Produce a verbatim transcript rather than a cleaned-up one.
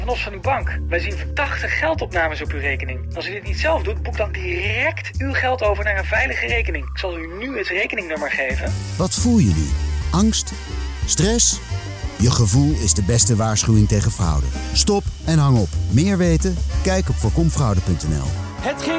los van uw bank. Wij zien verdachte geldopnames op uw rekening. Als u dit niet zelf doet, boek dan direct uw geld over naar een veilige rekening. Ik zal u nu het rekeningnummer geven. Wat voel je nu? Angst? Stress? Je gevoel is de beste waarschuwing tegen fraude. Stop en hang op. Meer weten? Kijk op voorkomfraude punt n l. Het ging